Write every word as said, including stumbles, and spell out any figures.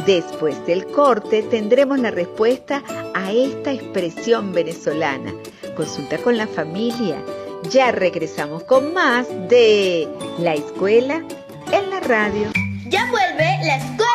Después del corte tendremos la respuesta a esta expresión venezolana. Consulta con la familia. Ya regresamos con más de La Escuela en la Radio. Ya vuelve La Escuela